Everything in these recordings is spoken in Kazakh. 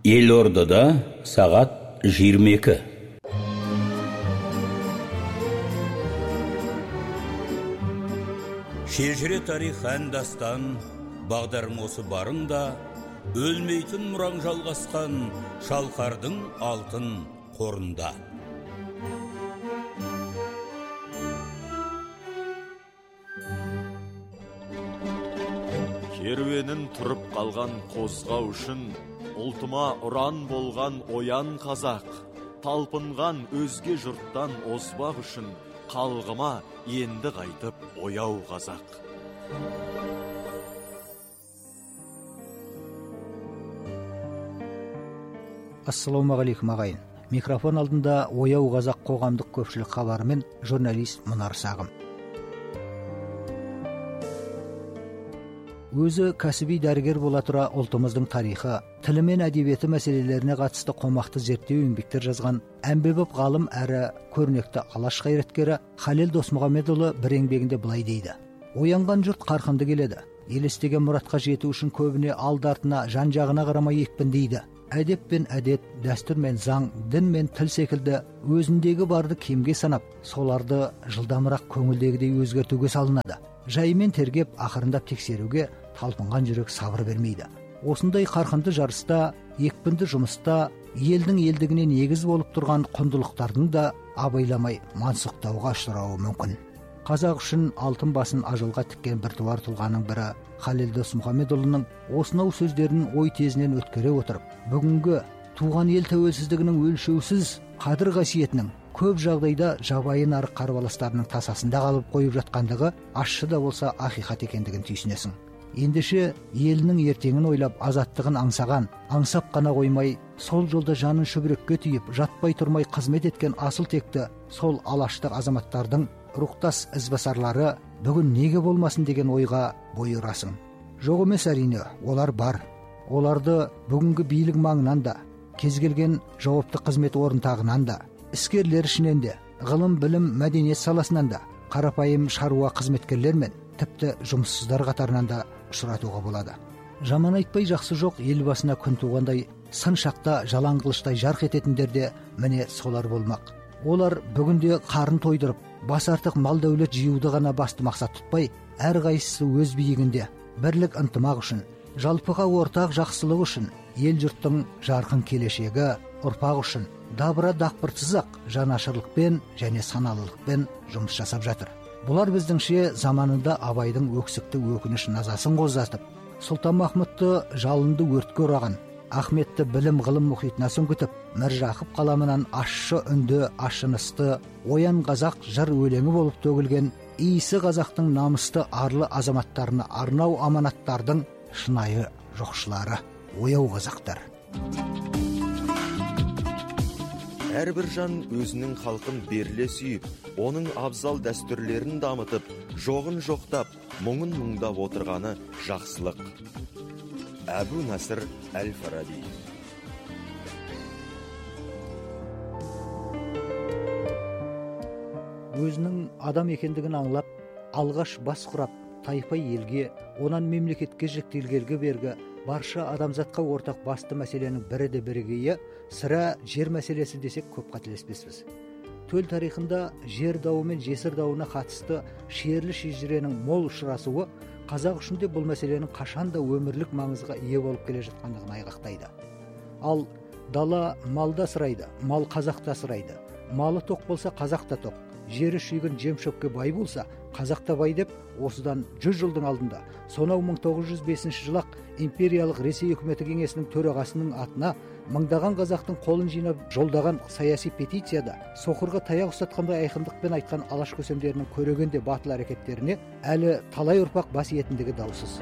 Елордада сағат 22. Шежіре тарих ән-дастан, бағдарың осы барыңда, өлмейтін мұраң жалғасқан шалқардың алтын қорында. Керуенін тұрып қалған қозғау үшін, ұлтыма ұран болған оян қазақ, талпынған өзге жұрттан озбақ үшін, қалғыма енді қайтып ояу қазақ. Ассалаумағалейкум ағайын. Микрофон алдында ояу қазақ қоғамдық көпшілік хабарымен журналист Мұнар Сағым. Өзі кәсіби дәрігер бола тұра ұлтымыздың тарихы, тілі мен әдебиеті мәселелеріне қатысты қомақты зерттеу еңбектер жазған әмбебап ғалым әрі көрнекті алаш қайраткері Халел Досмұхамедұлы бір еңбегінде былай дейді: оянған жұрт қарқынды келеді. Елестеген мұратқа жету үшін көбіне алды-артына, жан-жағына қарамай екпіндейді. Әдеп пен әдет, дәстүр мен заң, дін мен тіл секілді өзіндегі барды кемге санап, соларды жылдамырақ көңілдегідей өзгертуге салынады. Жайымен тергеп, ақырындап тексеруге талпынған жүрек сабыр бермейді. Осындай қарқынды жарыста, екпінді жұмыста елдің елдігіне негіз болып тұрған құндылықтардың да абайламай мансұқтауға ұшырауы мүмкін. Қазақ үшін алтын басын ажалға тіккен біртуар тұлғаның бірі Халел Досмұхамедұлының осынау сөздерін ой тезінен өткере отырып, бүгінгі туған ел тәуелсіздігінің өлшеусіз қадір қасиетінің көп жағдайда жабайы нарық қарбаластарының тасасында қалып қойып жатқандығы ащы да болса ақиқат екендігін түйсінесің. Ендеше елінің ертеңін ойлап азаттығын аңсаған, аңсап қана қоймай, сол жолда жанын шүбірекке түйіп, жатпай тұрмай қызмет еткен асыл текті сол алаштық азаматтардың рухтас ізбасарлары бүгін неге болмасын деген ойға бой ұрасың. Жоқ емес әрине, олар бар. Оларды бүгінгі билік маңынан да, кез келген жауапты қызмет орынтағынан да, іскерлер ішінен де, ғылым, білім, мәдениет саласынан да, қарапайым шаруа қызметкерлер мен тіпті жұмыссыздар қатарынан да ұшыратуға болады. Жаман айтпай жақсы жоқ, ел басына күн туғандай, сын шақта жалаң қылыштай жарқ ететіндер де міне солар болмақ. Олар бүгінде қарын тойдырып, бас артық мал дәулет жиюды ғана басты мақсат тұтпай, әрқайсысы өз биігінде бірлік ынтымақ үшін, жалпыға ортақ жақсылық үшін, ел жұрттың жарқын келешегі, ұрпақ үшін дабыра дақпыртсыз-ақ жанашырлықпен және саналылықпен жұмыс жасап жатыр. Бұлар біздіңше заманында Абайдың өксікті өкініш назасын қоздатып, Сұлтанмахмұтты жалынды өртке ораған, Ахметті білім ғылым мұхитына сүңгітіп, Міржақып қаламынан ащы үнді, ашынысты, оян қазақ жыр өлеңі болып төгілген иісі қазақтың намысты арлы азаматтарына арнау аманаттардың шынайы жоқшылары, ояу қазақтар. Әрбір жан өзінің халқын беріле сүйіп, оның абзал дәстүрлерін дамытып, жоғын жоқтап, мұңын мұңдап отырғаны жақсылық. Әбу Насыр Әл-Фараби. Өзінің адам екендігін аңлап, алғаш бас құрап, тайпай елге, онан мемлекетке жіктелгелге бергі барша адамзатқа ортақ басты мәселенің бірі де бірегейі сірә жер мәселесі десек көп қателеспеспіз. Төл тарихында жер дауы мен жесір дауына қатысты шерлі шежіренің мол ұшырасуы қазақ үшін де бұл мәселенің қашанда өмірлік маңызға ие болып келе жатқандығын айғақтайды. Ал дала малда сұрайды, мал қазақта сұрайды. Малы тоқ болса қазақ та тоқ. Жері шүйгін жем-шөпке бай болса, қазақ та бай деп, осыдан 100 жылдың алдында, сонау 1905 жылақ империялық Ресей үкіметі кеңесінің төрағасының атына мыңдаған қазақтың қолын жинап жолдаған саяси петицияда соқырға таяқ ұстатқандай айқындықпен айтқан алаш көсемдерінің көрегенде батыл әрекеттеріне әлі талай ұрпақ бас иетіндігі даусыз.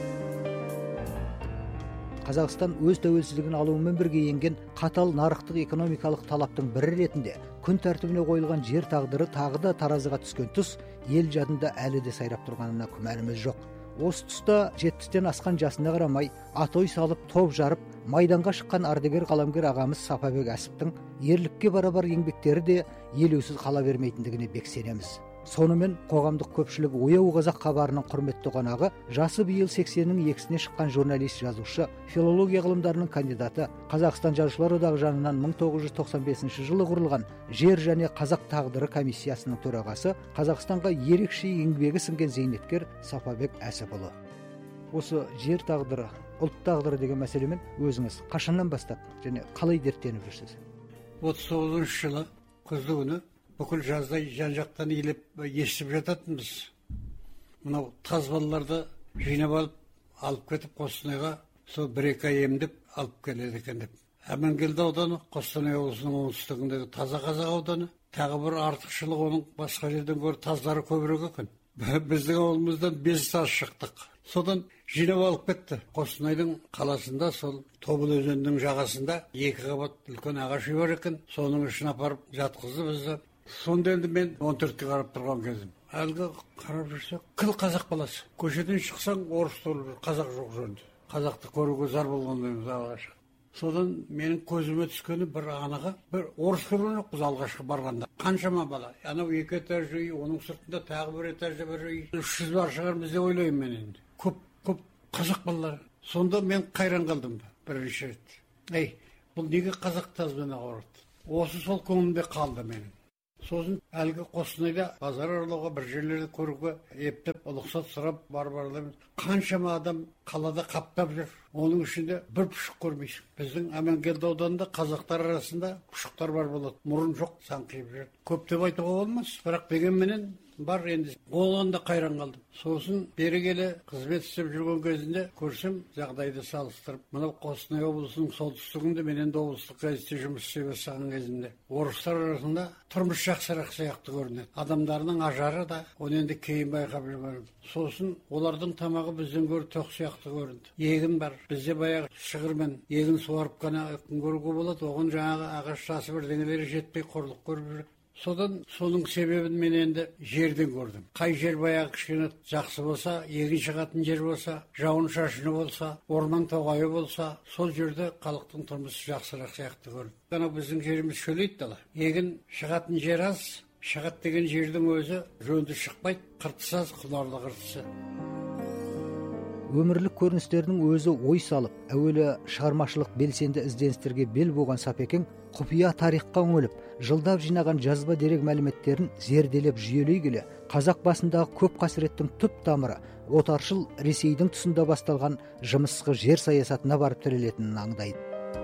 Қазақстан өз тәуелсіздігін алуымен бірге енген қатал нарықтық экономикалық талаптың бірі ретінде күн тәртібіне қойылған жер тағдыры тағы да таразыға түскен тұс ел жадында әлі де сайрап тұрғанына күмәніміз жоқ. Осы тұста 70-тен асқан жасына қарамай атой салып топ жарып майданға шыққан ардагер қаламгер ағамыз Сапабек Әсіптің ерлікке барабар еңбектері де елеусіз қала бермейтіндігіне бек сенеміз. Сонымен қоғамдық көпшілік Ояу қазақ хабарының құрметті қонағы, жасы биыл 80-нің 2-сіне шыққан журналист жазушы, филология ғылымдарының кандидаты, Қазақстан Жазушылар одағы жанынан 1995 жылы құрылған Жер және қазақ тағдыры комиссиясының төрағасы, Қазақстанға ерекше еңбегі сіңген зейнеткер Сапабек Әсіпұлы. Осы жер тағдыры, ұлт тағдыры деген мәселемен өзіңіз қашаннан бастап және қалай дерттеніп жүрсіз? 39 жылы күзді күні бүкіл жаздай жан-жақтан елеп естіп жататынбыз. Мынау тазбалаларды жинап алып кетіп Қостанайға сол 1-2 ай емдеп алып келеді екен деп. Амангелді ауданы, Қостанай облысының оңтүстігіндегі Таза Қазақ ауданы, тағы бір артықшылық оның басқа жерден гөрі таздары көбірек екен. Біздің ауылымыздан 5 таз шықтық. Содан жинап алып кетті. Қостанайдың қаласында, сол Тобыл өзенінің жағасында 2 қабат үлкен ағаш үй бар екен. Соның ішін апарып жатқызды бізді. Сонда енді мен 14-ке қарап тұрған кезім. Әлгі қарап жүрсе, қыл қазақ баласы. Көшеден шықсаң, орыс толы қазақ жоқ жөнді. Қазақты көруге зар болғандаймыз алғашқы. Содан менің көзіме түскені бір анаға, бір орыс көрген жоқпыз алғашқы барғанда. Қаншама бала. Анау 2 этажды үй, оның сыртында тағы 1 этажды бір үй. 300 бар шығар бізде ойлаймын мен енді. Көп қазақ балалары. Сонда мен қайран қалдым бірінші рет. Бұл неге қазақ тазбен ауырады? Осы сол көңілімде қалды менің. Сосын әлгі Қостанайда базар аралауға, бір жерлерді көруге ептеп, ұлықсат сұрап бар-барлаймыз. Қаншама адам қалада қаптап жүр. Оның ішінде бір пұшық көрмейсің. Біздің Амангелді ауданында қазақтар арасында пұшықтар бар болады. Мұрын жоқ, саңқиып жүр. Көп деп айтуға болмас, бірақ дегенменен бар енді. Оған да қайран қалдым. Сосын бері келе қызмет істеп жүрген кезінде көрсем, жағдайды салыстырып, мынау Қостанай облысының солтүстігінде мен енді облыстық газетте жұмыс істей бастаған кезімде орыстар арасында тұрмыс жақсырақ сияқты көрінеді. Адамдарының ажары да, оны енді кейін байқап жүрмедім. Сосын олардың тамағы бізден гөрі тоқ сияқты көрінді. Егін бар. Бізде баяғы шығырмен егін суарып қана күн көруге болады. Оған жаңағы ағаш тасы бірдеңелері жетпей қорлық көріп жүр. Содан соның себебін мен енді жерден көрдім. Қай жер баяғы кішкене жақсы болса, егін шығатын жер болса, жауын шашыны болса, орман тоғайы болса, сол жерде халықтың тұрмысы жақсырақ сияқты көрінді. Анау біздің жеріміз шөлейт дала. Егін шығатын жер аз, шығат деген жердің өзі жөнді шықпайды, қыртысы аз, құнарлы қыртысы. Өмірлік көріністердің өзі ой салып, әуелі шығармашылық белсенді ізденістерге бел болған Сапекең құпия тарихқа үңіліп, жылдап жинаған жазба дерек мәліметтерін зерделеп жүйелей келе, қазақ басындағы көп қасіреттің түп тамыры отаршыл Ресейдің тұсында басталған жымысқы жер саясатына барып тірелетінін аңдайды.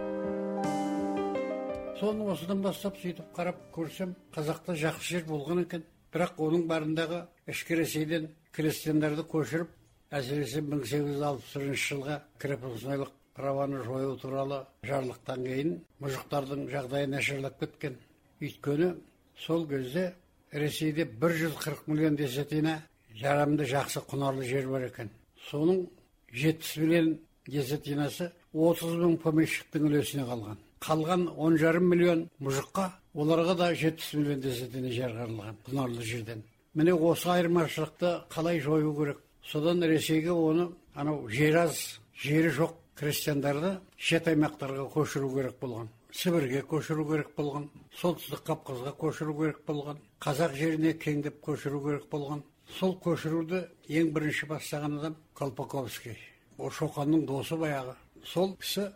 Соны осыдан бастап сөйтіп қарап көрсем, қазақта жақсы жер болған екен. Бірақ оның барындағы ішкі Ресейден крестьяндарды көшіріп, әсіресе 1861 жылға крепостнойлық праваны жою туралы жарлықтан кейін мұжықтардың жағдайы нашарлап кеткен. Өйткені сол кезде Ресейде 140 миллион десятина жарамды жақсы құнарлы жер бар екен. Соның 70 миллион десятинасы 30 мың помещиктің үлесіне қалған. Қалған 10,5 миллион мұжыққа, оларға да 70 миллион десятина жер қарылған құнарлы жерден. Міне осы айырмашылықты қалай жою керек? Содан Ресейге оны анау жер аз, жері жоқ крестьяндарды шет аймақтарға көшіру керек болған. Сібірге көшіру керек болған, солтүстік Кавказға көшіру керек болған, қазақ жеріне кеңдеп көшіру керек болған. Сол көшіруді ең бірінші бастаған адам Колпаковский. О Шоқанның досы баяғы. Сол кісі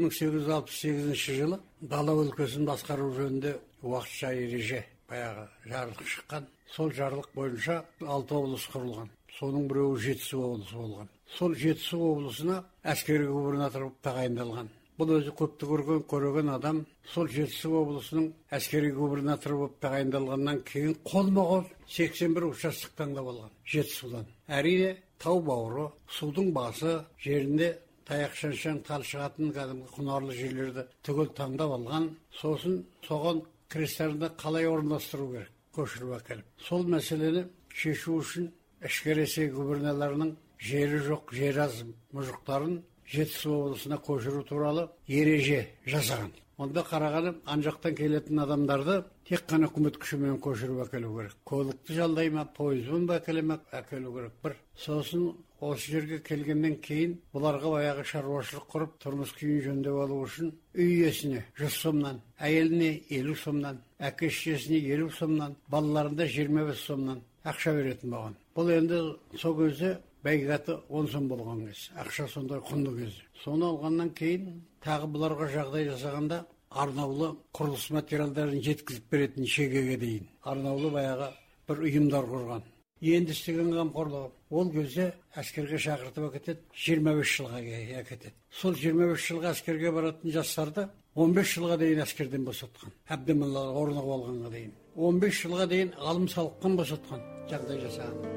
1868 жылы дала өлкесін басқару жөнінде уақытша ереже баяғы жарлық шыққан. Сол жарлық бойынша 6 облыс құрылған. Соның біреуі Жетісу облысы болған. Сол Жетісу облысына әскери губернатор болып тағайындалған. Бұл өзі көпті көрген адам. Сол Жетісу облысының әскери губернаторы болып тағайындалғаннан кейін қолма-қол 81 участок таңдап алған Жетісудан. Әрине тау бауыры, судың басы жерінде таяқ шаншаң тал шығатын кәдімгі құнарлы жерлерді түгел таңдап алған. Сосын соған крестьянды қалай орналастыру керек, көшіріп әкеліп. Сол мәселені шешу үшін ішкі Ресей губернаторларының жері жоқ, жер аз мұжықтарын Жетісу облысына көшіру туралы ереже жасаған. Онда қарағаным, анжақтан келетін адамдарды тек қана үкімет күшімен көшіріп әкелу керек. Көлікті жалдай ма, пойызбен ба әкелу керек бір. Сосын осы жерге келгеннен кейін бұларға баяғы шаруашылық құрып, тұрмыс күйін жөндеп алу үшін үй иесіне 100 сомнан, әйеліне 50 сомнан, әке шешесіне 50 сомнан, балаларында 25 сомнан ақша беретін болған. Бұл енді сол кезде бәйге аты 10 сом болған кез, ақша сондай құнды кез. Соны алғаннан кейін тағы бұларға жағдай жасағанда арнаулы құрылыс материалдарын жеткізіп беретін шегеге дейін арнаулы баяғы бір ұйымдар құрған. Енді істеген қамқорлығы ол кезде әскерге шақыртып әкетеді, 25 жылға әкетеді. Сол 25 жылға әскерге баратын жастарды 15 жылға дейін әскерден босатқан. Әбден орнығып алғанға дейін. 15 жылға дейін алым салықтан босатқан жағдай жасаған.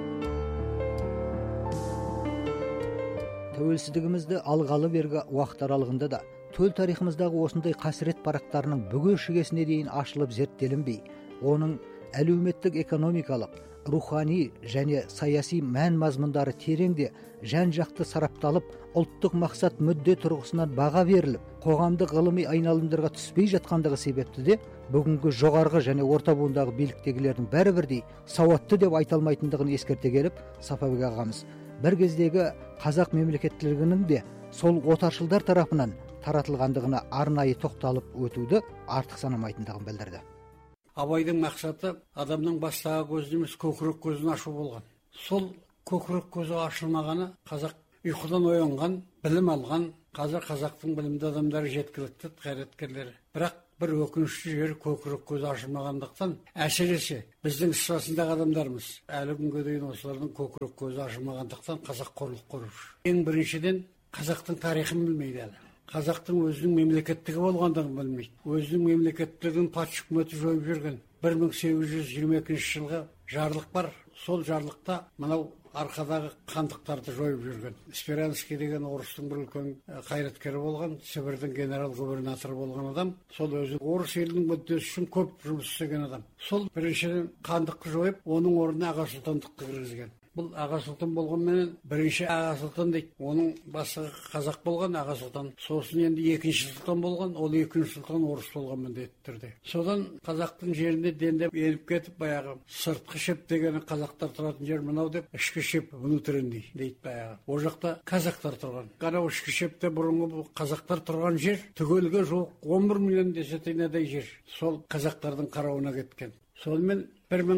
Тәуелсіздігімізді алғалы бергі уақыт аралығында да төл тарихымыздағы осындай қасірет парақтарының бүге шігесіне дейін ашылып зерттелінбей, оның әлеуметтік экономикалық, рухани және саяси мән мазмұндары тереңде жан-жақты сарапталып, ұлттық мақсат мүдде тұрғысынан баға беріліп, қоғамдық ғылыми айналымдарға түспей жатқандығы себепті де бүгінгі жоғарғы және орта буындағы биліктегілердің бәрі бірдей сауатты деп айта алмайтындығын ескерте келіп, Сапабек ағамыз бір кездегі қазақ мемлекеттілігінің де сол отаршылдар тарапынан таратылғандығына арнайы тоқталып өтуді артық санамайтындығын білдірді. Абайдың мақсаты адамның бастағы көзін емес, көкірек көзін ашу болған. Сол көкірек көзі ашылмағаны қазақ ұйқыдан оянған, білім алған, қазір қазақтың білімді адамдары жеткілікті қайраткерлері. Бірақ бір өкінішті жері көкірек көзі ашылмағандықтан, әсіресе біздің сысасындағы адамдарымыз әлі күнге дейін осылардың көкірек көзі ашылмағандықтан қазақ қорлық көруші. Ең біріншіден қазақтың тарихын білмейді әлі. Қазақтың өзінің мемлекеттігі болғандығын білмейді. Өзінің мемлекеттілігін патша үкіметі жойып жүрген. 1822 жылғы жарлық бар. Сол жарлықта мынау арқадағы хандықтарды жойып жүрген. Сперанский деген орыстың бір үлкен қайраткері болған, Сібірдің генерал-губернаторы болған адам. Сол өзі орыс елінің мүддесі үшін көп жұмыс істеген адам. Сол біріншіден хандықты жойып, оның орнына аға сұлтандықты кіргізген. Бұл аға сұлтан болғанмен бірінші аға сұлтан дейді. Оның бастығы қазақ болған аға сұлтан. Сосын енді екінші сұлтан болған, ол екінші сұлтан орыс болған міндетті түрде. Содан қазақтың жеріне дендеп еніп кетіп, баяғы сыртқы шеп дегені қазақтар тұратын жер мынау деп, ішкі шеп внутренний дейді баяғы. Ол жақта қазақтар тұрған. Анау ішкі шепте бұрынғы қазақтар тұрған жер түгелге жуық 11 миллион десятинадай жер. Сол қазақтардың қарауына кеткен. Сонымен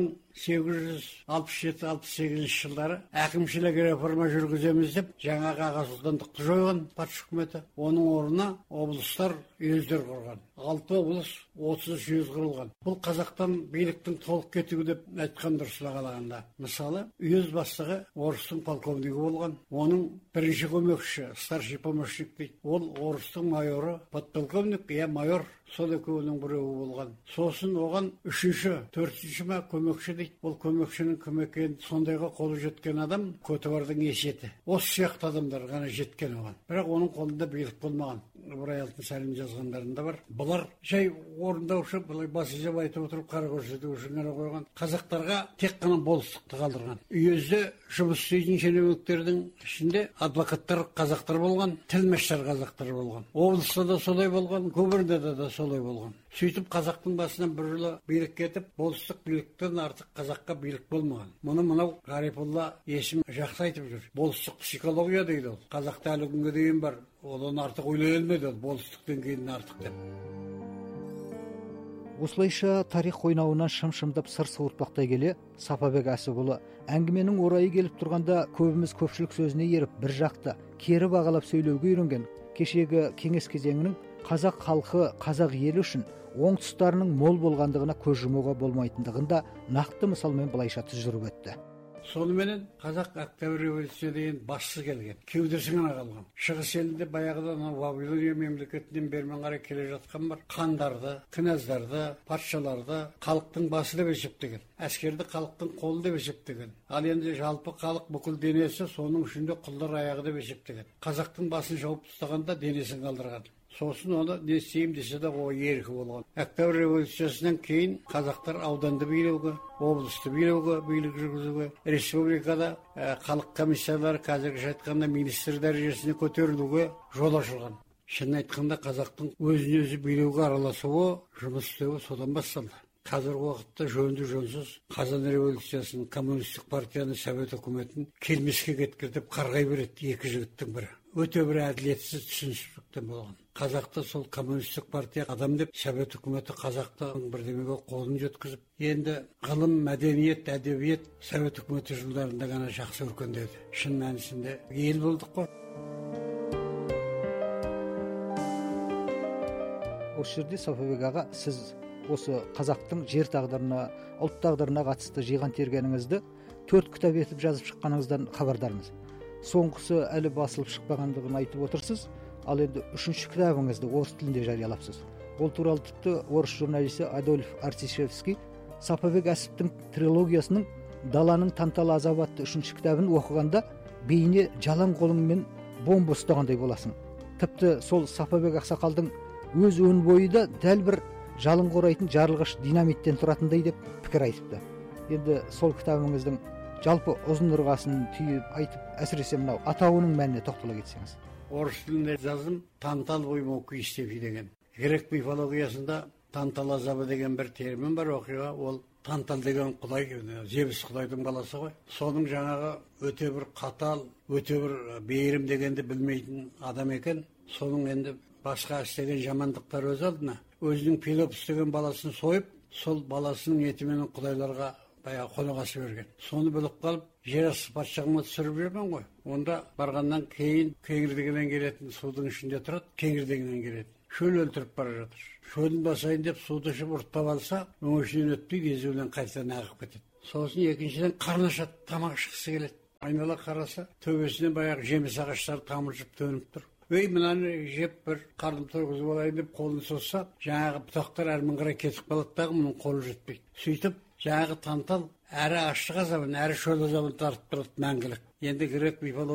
1867-68 жылдары әкімшілік реформа жүргіземіз деп жаңағы аға сұлтандықты жойған патша үкіметі. Оның орнына облыстар, уездер құрған. 6 облыс, 33 уезд құрылған. Бұл қазақтан биліктің толық кетуі деп айтқан дұрыс бағалағанда. Мысалы, уезд бастығы орыстың полковнигі болған. Оның бірінші көмекші, старший помощник дейді. Ол орыстың майоры, подполковник, майор. Сол екеуінің біреуі болған. Сосын оған үшінші, төртінші ма көмекші дейді. Ол көмекшінің кім екенін сондайға қолы жеткен адам Көтібардың есеті. Осы сияқты адамдар ғана жеткен оған. Бірақ оның қолында билік болмаған. Ыбырай Алтынсарин жазғандарында бар. Бұлар жай орындаушы, бұлай бас изеп айтып отырып қара көрсету үшін ғана қойған. Қазақтарға тек қана болыстықты қалдырған. Уезде жұмыс істейтін шенеуніктердің ішінде адвокаттар қазақтар болған, тілмаштар қазақтар болған. Облыста да солай болған, губернияда да солай болған. Сөйтіп қазақтың басынан бір жылы билік кетіп, болыстық биліктен артық қазаққа билік болмаған. Мұны мынау Ғарифолла есім жақсы айтып жүр. Болыстық психология дейді ол. Қазақта әлі күнге дейін бар. Одан артық ойлай алмайды ол, болыстық деңгейінен артық деп. Осылайша тарих қойнауынан шым-шымдап сыр суыртпақтай келе, Сапабек Әсіпұлы әңгіменің орайы келіп тұрғанда көбіміз көпшілік сөзіне еріп бір жақты кері бағалап сөйлеуге үйренген кешегі кеңес кезеңінің қазақ халқы, қазақ елі үшін оң тұстарының мол болғандығына көз жұмуға болмайтындығында нақты мысалмен былайша тұжырып өтті. Соныменен қазақ Октябрь революциясына дейін бассыз келген, кеудесі ғана қалған. Шығыс елінде баяғыдан Вавилония мемлекетінен бермен қарай келе жатқан бар. Хандарды, кінәздарды, патшаларды халықтың басы деп есептеген. Әскерді халықтың қолы деп есептеген. Ал енді жалпы халық бүкіл денесі, соның ішінде құлдар аяғы деп есептеген. Қазақтың басын жауып ұстағанда денесін қалдырған. Сосын оны не істеймін десе де ол еркі болған. Октябрь революциясынан кейін қазақтар ауданды билеуге, облысты билеуге, билік жүргізуге, республикада халық комиссиялары қазіргі айтқанда министр дәрежесіне көтерілуге жол ашылған. Шын айтқанда қазақтың өзін өзі билеуге араласуы, жұмыс істеуі содан басталды. Қазіргі уақытта жөнді жөнсіз Қазан революциясын, коммунистік партияны, совет үкіметін келмеске кеткізіп қарғай береді екі жігіттің бірі. Өте бір әділетсіз, түсіністікті себептен болған. Қазақты сол коммунистік партия адам деп совет үкіметі қазақты бірдемеге қолын жеткізіп, енді ғылым, мәдениет, әдебиет совет үкіметі жылдарында ғана жақсы өркендеді. Шын мәнісінде ел болдық қой. Осы жерде Сапабек аға, сіз осы қазақтың жер тағдырына, ұлт тағдырына қатысты жиған тергеніңізді 4 кітап етіп жазып шыққаныңыздан хабардармыз. Соңғысы әлі басылып шықпағандығын айтып отырсыз, ал енді 3-ші кітабыңызды орыс тілінде жариялапсыз. Ол туралы тіпті орыс журналисті Адольф Артишевский Сапабек Әсіптің трилогиясының «Даланың танталы азабы» атты 3-ші кітабын оқығанда бейне жалаң қолыңмен бомба ұстағандай боласың. Тіпті сол Сапабек ақсақалдың өз өн бойы да дәл бір жалын қорайтын жарылғыш динамиттен тұратындай деп пікір айтыпты. Енді сол кітабыңыздың жалпы ұзын ырғасын түйіп айтып, әсіресе мынау атауының мәніне тоқтала кетсеңіз. Орыс тілінде жазым «Тантал боймоки истепи» деген. Грек мифологиясында тантал азабы деген бір термин бар, оқиға. Ол Тантал деген құдай, Зевс құдайдың баласы ғой. Соның жаңағы өте бір қатал, өте бір бейірім дегенді білмейтін адам екен. Соның енді басқа істеген жамандықтар өз алдына. Өзінің Пелопс деген баласын сойып, сол баласының етімен құдайларға қонағасы берген. Соны біліп қалып, жер асты патшалығына түсіріп жүрген ғой. Онда барғаннан кейін кеңірдегінен келетін судың ішінде тұрады, кеңірдегінен келетін. Шөл өлтіріп бара жатыр. Шөлін басайын деп суды ішіп ұрттап алса, өңешінен өтпейді, езуінен қайтадан ағып кетеді. Сосын екіншіден қарны ашады, тамақ ішкісі келеді. Айнала қараса, төбесінен баяғы жеміс ағаштары тамылжып төніп тұр. Мынаны жеп бір қарным тойғызып алайын деп қолын созса, жаңағы бұтақтар әрмін қарай кетіп қалады дағы, мұның қолы жетпейді. Сөйтіп, жаңағы тантал әрі аштық азабын, әрі шөл азабын тартып тұрады мәңгілік. Енді грек мифологиясында